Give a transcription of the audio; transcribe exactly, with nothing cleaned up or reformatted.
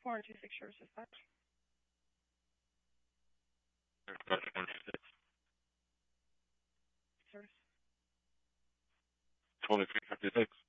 Four and two six short dispatch. Dispatch one two six. Service. Twenty three fifty six.